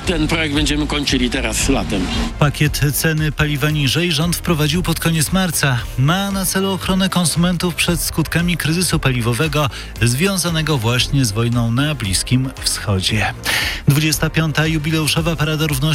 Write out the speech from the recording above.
Ten projekt będziemy kończyli teraz latem. Pakiet ceny paliwa niżej rząd wprowadził pod koniec marca. Ma na celu ochronę konsumentów przed skutkami kryzysu paliwowego związanego właśnie z wojną na Bliskim Wschodzie. 25. jubileuszowa Parada Równości